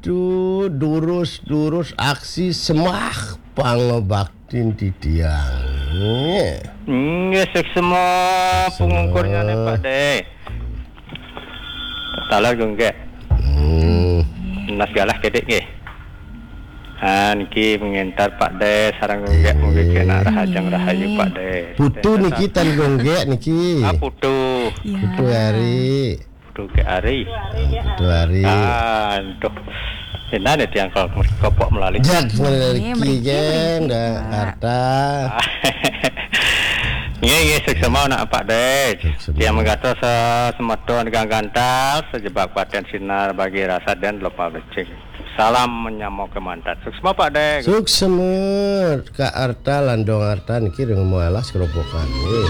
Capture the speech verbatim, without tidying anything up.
Aduh, durus-durus aksi semah pangobaktin titiang. Nggih, sik semua pengungkurnya nih Pak De. Talar gonggek. Hmm. Nas galah kedek nggih. Ha niki mengentar Pak De sareng gonggek mugi kena rahajang rahayu Pak De. Putu niki tan gonggek niki. Ah putu. Putu hari. Putu ke hari. Putu hari. Ah, aduh. Enak tiang kalau kopok melalui. Jak melalui geng dah harta. Nggih nggih sik semau nak Pak De. Dia menggatos semedon gang gantal sejebak paten sinar bagi rasa dan lupa becik. Salam menyamuk kemantat. Suk semua Pak De. Suk semut ka harta landong harta niki dengan mualas kerobokan.